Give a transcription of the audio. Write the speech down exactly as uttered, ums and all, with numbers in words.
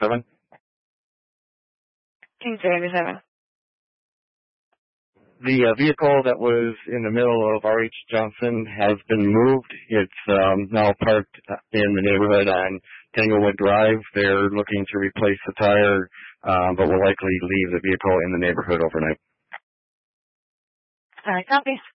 seven. Two seventy-seven. The uh, vehicle that was in the middle of R H Johnson has been moved. It's um, now parked in the neighborhood on Tanglewood Drive. They're looking to replace the tire, uh, but will likely leave the vehicle in the neighborhood overnight. All right, copy.